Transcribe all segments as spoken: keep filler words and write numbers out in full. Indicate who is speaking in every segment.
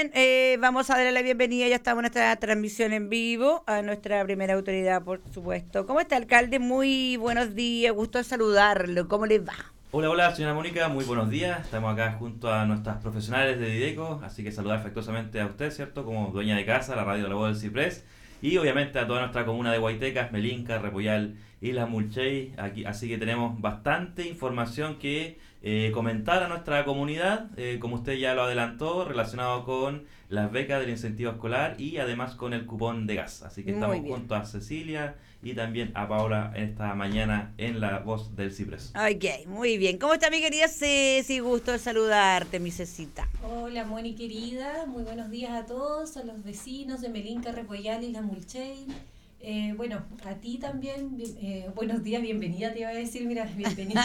Speaker 1: Eh, vamos a darle la bienvenida, ya estamos en nuestra transmisión en vivo, a nuestra primera autoridad, por supuesto. ¿Cómo está, alcalde? Muy buenos días, gusto de saludarlo. ¿Cómo le va?
Speaker 2: Hola, hola, señora Mónica, muy buenos días. Estamos acá junto a nuestras profesionales de Dideco, así que saludar afectuosamente a usted, ¿cierto? Como dueña de casa, la radio de la voz del Ciprés, y obviamente a toda nuestra comuna de Guaitecas, Melinca, Repollal, Islas Mulchey. Aquí, así que tenemos bastante información que eh, comentar a nuestra comunidad, eh, como usted ya lo adelantó, relacionado con las becas del incentivo escolar y además con el cupón de gas. Así que
Speaker 1: Muy
Speaker 2: estamos
Speaker 1: bien.
Speaker 2: junto a Cecilia y también a Paola esta mañana en la voz del Ciprés.
Speaker 1: Ok, muy bien. ¿Cómo está mi querida Ceci? Gusto de saludarte, mi Cecita.
Speaker 3: Hola Moni querida, muy buenos días a todos, a los vecinos de Melinca, Repollal y La Mulchey. Eh, bueno, a ti también, eh, buenos días, bienvenida, te iba a decir, mira, bienvenida.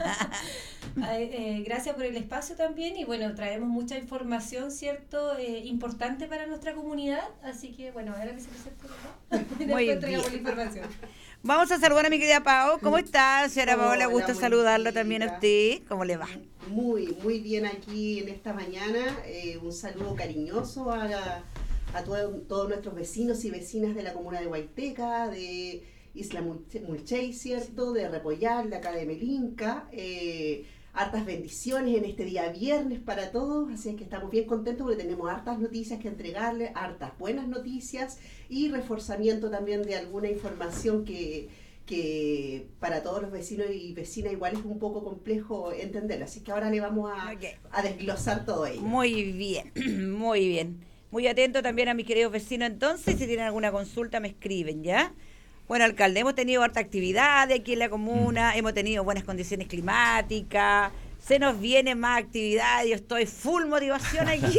Speaker 3: eh, gracias por el espacio también y bueno, traemos mucha información, ¿cierto? Eh, importante para nuestra comunidad, así que bueno, ahora que se presente, ¿no?
Speaker 1: Muy
Speaker 3: Después traigamos la
Speaker 1: bien.
Speaker 3: información.
Speaker 1: Vamos a saludar a mi querida Pao. ¿Cómo está, señora Paola?
Speaker 4: Hola,
Speaker 1: Gusto
Speaker 4: Monikita.
Speaker 1: saludarlo también a usted. ¿Cómo le va?
Speaker 4: Muy, muy bien aquí en esta mañana. Eh, un saludo cariñoso a, la- a todo- todos nuestros vecinos y vecinas de la comuna de Guaiteca, de Isla Mulche- Mulchey, ¿cierto? De Repollal, de acá de Melinca. Eh, hartas bendiciones en este día viernes para todos, así es que estamos bien contentos porque tenemos hartas noticias que entregarles, hartas buenas noticias y reforzamiento también de alguna información que que para todos los vecinos y vecinas igual es un poco complejo entenderlo, así que ahora le vamos a,
Speaker 1: Ok.
Speaker 4: a desglosar todo ello.
Speaker 1: Muy bien, muy bien. Muy atento también a mis queridos vecinos entonces, si tienen alguna consulta me escriben, ¿ya? Bueno, alcalde, hemos tenido harta actividad aquí en la comuna, hemos tenido buenas condiciones climáticas, se nos viene más actividad, yo estoy full motivación aquí.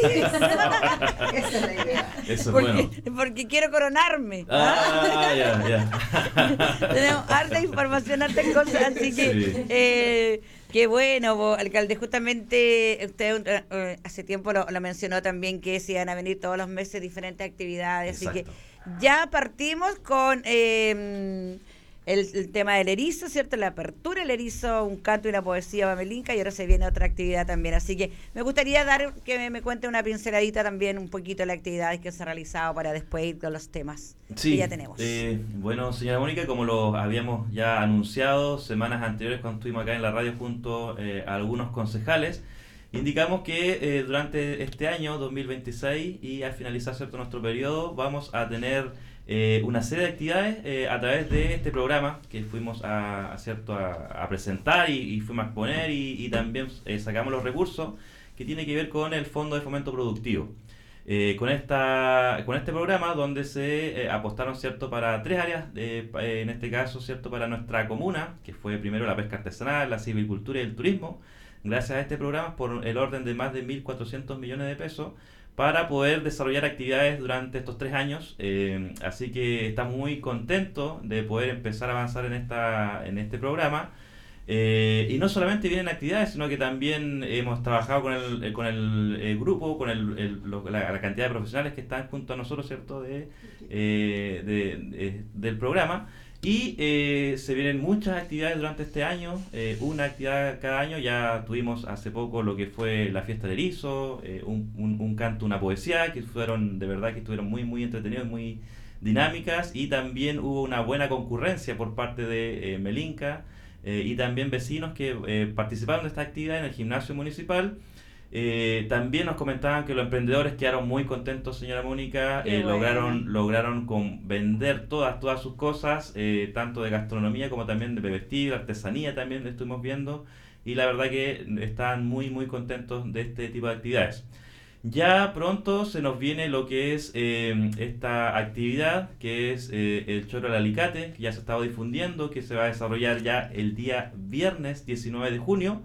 Speaker 4: Esa es la idea.
Speaker 2: Eso es
Speaker 1: porque,
Speaker 2: bueno.
Speaker 1: porque quiero coronarme. ¿ah?
Speaker 2: Ah, ya, ya.
Speaker 1: Tenemos harta información, hartas cosas, así que
Speaker 2: Sí.
Speaker 1: eh, qué bueno, vos, alcalde. Justamente usted eh, eh, hace tiempo lo, lo mencionó también que se iban a venir todos los meses diferentes actividades, así que
Speaker 2: Exacto.
Speaker 1: ya partimos con eh, el, el tema del erizo, ¿cierto? La apertura del erizo, un canto y una poesía bamelinca, y ahora se viene otra actividad también. Así que me gustaría dar que me, me cuente una pinceladita también un poquito de las actividades que se han realizado para después ir con los temas que
Speaker 2: Sí,
Speaker 1: ya tenemos.
Speaker 2: eh, bueno, señora Mónica, como lo habíamos ya anunciado semanas anteriores cuando estuvimos acá en la radio junto eh, a algunos concejales, indicamos que eh, durante este año dos mil veintiséis y al finalizar cierto nuestro periodo vamos a tener eh, una serie de actividades eh, a través de este programa que fuimos a, a, cierto, a, a presentar y, y fuimos a exponer y, y también eh, sacamos los recursos que tiene que ver con el Fondo de Fomento Productivo. Eh, con esta con este programa donde se eh, apostaron cierto para tres áreas, eh, pa- eh, en este caso cierto para nuestra comuna, que fue primero la pesca artesanal, la silvicultura y el turismo. Gracias a este programa por el orden de más de mil cuatrocientos millones de pesos para poder desarrollar actividades durante estos tres años. Eh, así que estamos muy contentos de poder empezar a avanzar en esta en este programa. Eh, y no solamente vienen actividades, sino que también hemos trabajado con el, eh, con el, eh, grupo, con el, el- lo- la, la cantidad de profesionales que están junto a nosotros, ¿cierto?, de, eh, de- de- del programa. Y eh, se vienen muchas actividades durante este año, eh, una actividad cada año. Ya tuvimos hace poco lo que fue la fiesta del erizo, eh, un, un, un canto, una poesía, que fueron, de verdad, que estuvieron muy, muy entretenidos, muy dinámicas. Y también hubo una buena concurrencia por parte de eh, Melinca eh, y también vecinos que eh, participaron de esta actividad en el gimnasio municipal. Eh, también nos comentaban que los emprendedores quedaron muy contentos, señora Mónica.
Speaker 1: Qué
Speaker 2: eh,
Speaker 1: bueno.
Speaker 2: lograron lograron con vender todas todas sus cosas, eh, tanto de gastronomía como también de bebestible, artesanía también estuvimos viendo, y la verdad que están muy muy contentos de este tipo de actividades. Ya pronto se nos viene lo que es eh, esta actividad, que es eh, el choro al alicate, que ya se ha estado difundiendo, que se va a desarrollar ya el día viernes diecinueve de junio.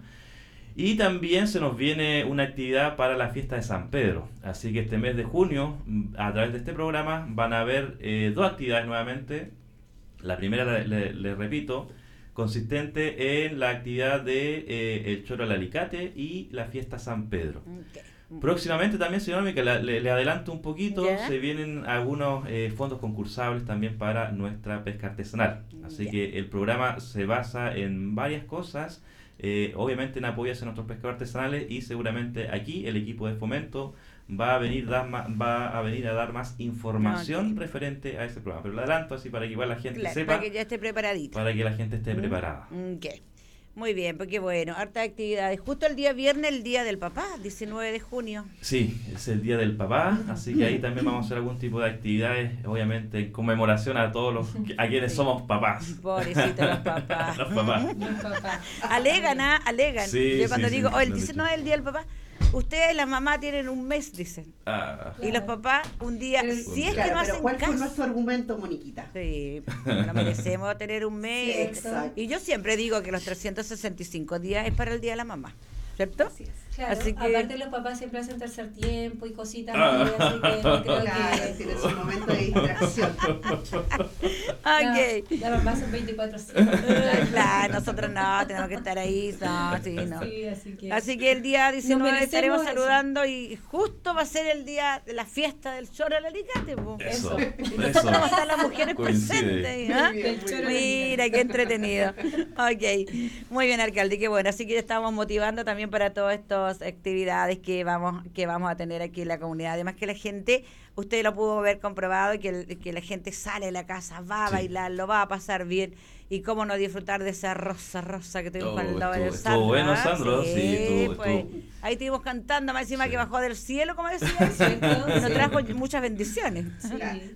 Speaker 2: Y también se nos viene una actividad para la fiesta de San Pedro. Así que este mes de junio, mm, a través de este programa, van a haber eh, dos actividades nuevamente. La primera, le, le- le repito, consistente en la actividad de eh, el choro al alicate y la fiesta San Pedro.
Speaker 1: Ok.
Speaker 2: Próximamente también, señora Mica, la- le, le adelanto un poquito,
Speaker 1: Ya.
Speaker 2: se vienen algunos eh, fondos concursables también para nuestra pesca artesanal. Así
Speaker 1: Ya.
Speaker 2: que el programa se basa en varias cosas, eh, obviamente en apoyo hacia nuestros pescadores artesanales, y seguramente aquí el equipo de fomento va a venir dar ma- va a venir a dar más información
Speaker 1: Ok.
Speaker 2: referente a ese programa. Pero lo adelanto así para que igual la gente
Speaker 1: Claro,
Speaker 2: sepa,
Speaker 1: para que ya esté preparadito.
Speaker 2: para que la gente esté
Speaker 1: Mm,
Speaker 2: preparada.
Speaker 1: Ok. Muy bien, porque bueno, harta actividades. Justo el día viernes, el día del papá, diecinueve de junio.
Speaker 2: Sí, es el Día del Papá, así que ahí también vamos a hacer algún tipo de actividades, obviamente en conmemoración a todos los que- a quienes
Speaker 1: Sí.
Speaker 2: somos papás.
Speaker 1: Pobrecitos los papás.
Speaker 2: Los papás.
Speaker 3: Los papás.
Speaker 1: Alegan, ¿ah? Alegan.
Speaker 2: Sí,
Speaker 1: Yo cuando
Speaker 2: sí,
Speaker 1: digo,
Speaker 2: sí,
Speaker 1: oh, él
Speaker 2: lo han
Speaker 1: dice,
Speaker 2: dicho.
Speaker 1: no es el día del papá. Ustedes, las mamás, tienen un mes, dicen.
Speaker 2: Ah,
Speaker 1: Y los papás, un día,
Speaker 3: Pero-
Speaker 1: si es que
Speaker 4: Claro,
Speaker 1: no
Speaker 4: pero
Speaker 1: hacen
Speaker 4: ¿cuál fue
Speaker 1: caso.
Speaker 4: nuestro argumento, Moniquita?
Speaker 1: Sí, no merecemos tener un
Speaker 4: Sí,
Speaker 1: mes.
Speaker 4: exacto.
Speaker 1: Y yo siempre digo que los trescientos sesenta y cinco días es para el día de la mamá, ¿cierto?
Speaker 4: Así es.
Speaker 3: Claro,
Speaker 1: Así que-
Speaker 3: aparte los papás siempre hacen tercer tiempo y cositas
Speaker 2: Ah.
Speaker 3: así, así que no creo
Speaker 4: Claro,
Speaker 3: que...
Speaker 4: tiene su momento de distracción.
Speaker 1: Ok.
Speaker 3: La, la mamá son veinticuatro siete.
Speaker 1: Claro, nosotros no, tenemos que estar ahí, no, sí, no.
Speaker 3: Sí, así que...
Speaker 1: Así que el día diecinueve
Speaker 3: merecemos
Speaker 1: estaremos
Speaker 3: eso.
Speaker 1: saludando y justo va a ser el día de la fiesta del choro al alicate. Po.
Speaker 2: eso,
Speaker 3: Eso.
Speaker 2: eso.
Speaker 1: Vamos a estar las mujeres
Speaker 2: Coincide.
Speaker 1: presentes. ¿ah?
Speaker 4: Muy bien,
Speaker 3: Del
Speaker 4: muy
Speaker 3: choro
Speaker 4: bien.
Speaker 1: Mira, qué entretenido. Ok, muy bien, alcalde, qué bueno. Así que estamos motivando también para todas estas actividades que vamos que vamos a tener aquí en la comunidad. Además que la gente, usted lo pudo ver comprobado, que, el- que la gente sale de la casa, va a
Speaker 2: Sí.
Speaker 1: bailar, lo va a pasar bien. Y cómo no disfrutar de esa rosa rosa que tuvimos
Speaker 2: Oh,
Speaker 1: con el lado del
Speaker 2: estuvo-
Speaker 1: Sandro.
Speaker 2: estuvo bueno,
Speaker 1: ¿ah?
Speaker 2: Sandro, sí, estuvo-
Speaker 1: pues,
Speaker 2: estuvo-
Speaker 1: ahí estuvimos cantando, más encima
Speaker 2: Sí.
Speaker 1: que bajó del cielo, como decía.
Speaker 3: ¿Cierto?
Speaker 1: Y nos
Speaker 3: Sí.
Speaker 1: trajo muchas bendiciones.
Speaker 3: Sí.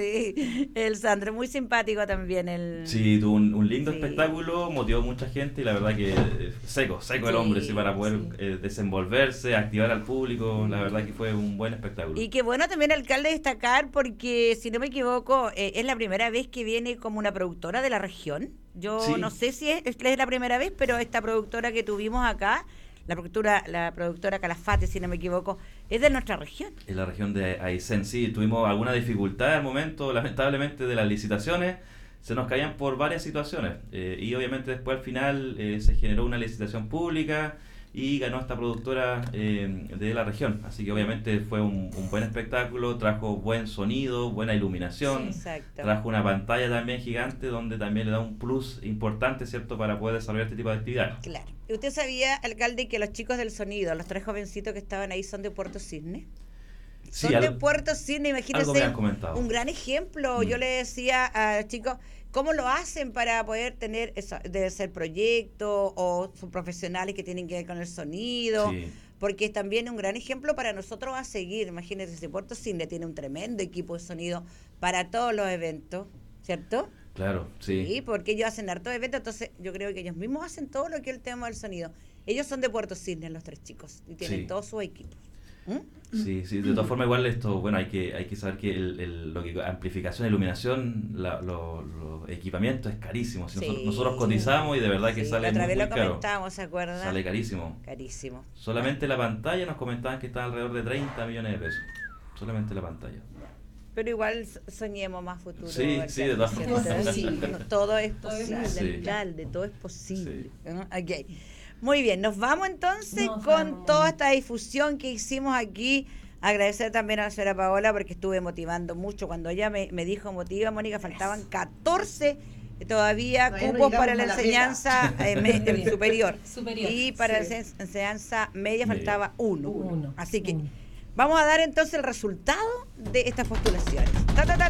Speaker 1: Sí, el Sandro, muy simpático también. El...
Speaker 2: Sí, tuvo un, un lindo
Speaker 1: Sí.
Speaker 2: espectáculo, motivó a mucha gente y la verdad que eh, seco, seco el
Speaker 1: Sí,
Speaker 2: hombre, sí, para poder
Speaker 3: sí.
Speaker 2: eh, desenvolverse, activar al público, la verdad que fue un buen espectáculo.
Speaker 1: Y qué bueno también, alcalde, destacar, porque si no me equivoco, eh, es la primera vez que viene como una productora de la región. Yo
Speaker 2: Sí.
Speaker 1: no sé si es, es la primera vez, pero esta productora que tuvimos acá, la productora, la productora Calafate, si no me equivoco, es de nuestra región.
Speaker 2: En la región de Aysén, sí, tuvimos alguna dificultad al momento, lamentablemente, de las licitaciones. Se nos caían por varias situaciones. eh, y obviamente después al final eh, se generó una licitación pública y ganó esta productora eh, de la región. Así que obviamente fue un, un buen espectáculo, trajo buen sonido, buena iluminación.
Speaker 1: Exacto.
Speaker 2: Trajo una pantalla también gigante donde también le da un plus importante, ¿cierto?, para poder desarrollar este tipo de actividades.
Speaker 1: Claro. ¿Y usted sabía, alcalde, que los chicos del sonido, los tres jovencitos que estaban ahí, son de Puerto Cisne?
Speaker 2: Sí,
Speaker 1: Son de
Speaker 2: al-
Speaker 1: Puerto Cisne,
Speaker 2: algo me
Speaker 1: imagínense.
Speaker 2: han comentado.
Speaker 1: Un gran ejemplo.
Speaker 2: Mm.
Speaker 1: Yo le decía a los chicos, ¿cómo lo hacen para poder tener eso? Debe ser proyecto o son profesionales que tienen que ver con el sonido.
Speaker 2: Sí.
Speaker 1: Porque es también un gran ejemplo para nosotros a seguir. Imagínense, si Puerto Cisne tiene un tremendo equipo de sonido para todos los eventos, ¿cierto?
Speaker 2: Claro, sí.
Speaker 1: Porque ellos hacen hartos eventos, entonces yo creo que ellos mismos hacen todo lo que es el tema del sonido. Ellos son de Puerto Cisne, los tres chicos, y tienen
Speaker 2: Sí.
Speaker 1: todos sus equipos. ¿Mm?
Speaker 2: Sí, sí, de todas formas igual esto, bueno, hay que hay que saber que el, el- lo que amplificación, iluminación, la- lo- los equipamientos es carísimo. Si
Speaker 1: Sí.
Speaker 2: nosotros, nosotros cotizamos y de verdad que
Speaker 1: Sí,
Speaker 2: sale
Speaker 1: la otra
Speaker 2: muy,
Speaker 1: vez
Speaker 2: muy
Speaker 1: lo
Speaker 2: caro.
Speaker 1: comentábamos, ¿se acuerdan?
Speaker 2: Sale carísimo.
Speaker 1: Carísimo.
Speaker 2: Solamente la pantalla nos comentaban que está alrededor de treinta millones de pesos. Solamente la pantalla.
Speaker 1: Pero igual so- soñemos más futuro.
Speaker 2: Sí,
Speaker 1: alcalde,
Speaker 2: sí, de todas
Speaker 1: ¿cierto?
Speaker 4: formas.
Speaker 1: Sí, no, todo es
Speaker 3: Todo es
Speaker 1: posible,
Speaker 2: posible.
Speaker 1: alcalde, todo es posible.
Speaker 2: Sí.
Speaker 1: ¿no? Ok. Muy bien, nos vamos entonces
Speaker 3: Nos
Speaker 1: con
Speaker 3: vamos.
Speaker 1: toda esta difusión que hicimos aquí. Agradecer también a la señora Paola porque estuve motivando mucho. Cuando ella me, me dijo motiva, Mónica, faltaban catorce todavía
Speaker 4: Todavía no
Speaker 1: cupos
Speaker 4: llegamos
Speaker 1: para la
Speaker 4: a la
Speaker 1: enseñanza eh, me- eh, superior.
Speaker 3: Superior.
Speaker 1: Y para
Speaker 4: Sí.
Speaker 1: la ense- enseñanza media
Speaker 2: Media.
Speaker 1: faltaba uno.
Speaker 3: Uno.
Speaker 1: Así que
Speaker 3: Uno.
Speaker 1: vamos a dar entonces el resultado de estas postulaciones. ¡Ta, ta, ta,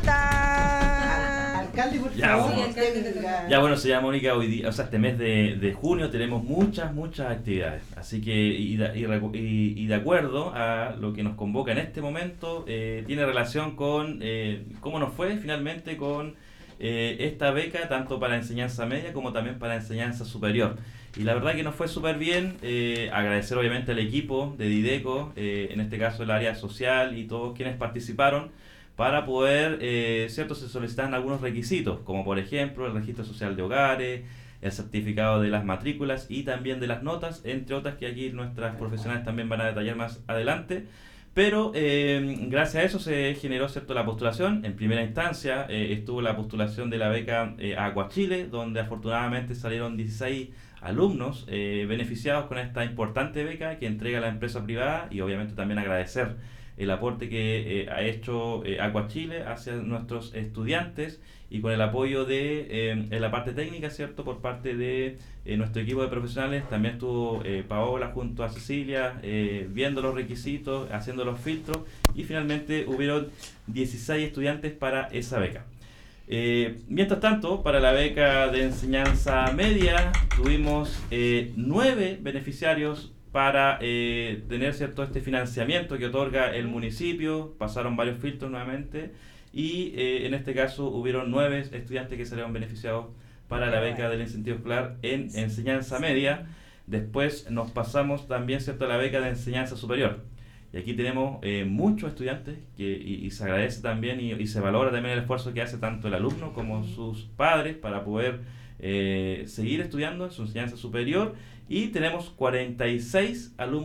Speaker 1: ta!
Speaker 4: Alcalde, por
Speaker 2: Ya,
Speaker 4: favor,
Speaker 2: bueno.
Speaker 4: tenga-
Speaker 2: Ya bueno, señora Mónica, hoy día, o sea, este mes de, de junio tenemos muchas, muchas actividades. Así que, y, de- y recu- y- y de acuerdo a lo que nos convoca en este momento, eh, tiene relación con eh, cómo nos fue finalmente con eh, esta beca, tanto para enseñanza media como también para enseñanza superior. Y la verdad que nos fue súper bien. eh, agradecer obviamente al equipo de Dideco, eh, en este caso el área social y todos quienes participaron, para poder, eh, cierto, se solicitan algunos requisitos, como por ejemplo el registro social de hogares, el certificado de las matrículas y también de las notas, entre otras que aquí nuestras profesionales también van a detallar más adelante. Pero eh, gracias a eso se generó, cierto, la postulación. En primera instancia eh, estuvo la postulación de la beca eh, Aqua Chile, donde afortunadamente salieron dieciséis alumnos eh, beneficiados con esta importante beca que entrega la empresa privada, y obviamente también agradecer el aporte que eh, ha hecho eh, Aqua Chile hacia nuestros estudiantes y con el apoyo de eh, en la parte técnica, ¿cierto? Por parte de eh, nuestro equipo de profesionales. También estuvo eh, Paola junto a Cecilia eh, viendo los requisitos, haciendo los filtros y finalmente hubieron dieciséis estudiantes para esa beca. Eh, mientras tanto, para la beca de enseñanza media tuvimos eh, nueve beneficiarios para eh, tener, ¿cierto?, este financiamiento que otorga el municipio. Pasaron varios filtros nuevamente y eh, en este caso hubieron nueve estudiantes que salieron beneficiados para la beca del incentivo escolar en enseñanza media. Después nos pasamos también, ¿cierto?, a la beca de enseñanza superior. Y aquí tenemos eh, muchos estudiantes que, y, y se agradece también y, y se valora también el esfuerzo que hace tanto el alumno como sus padres para poder eh, seguir estudiando en su enseñanza superior. Y tenemos cuarenta y seis alumnos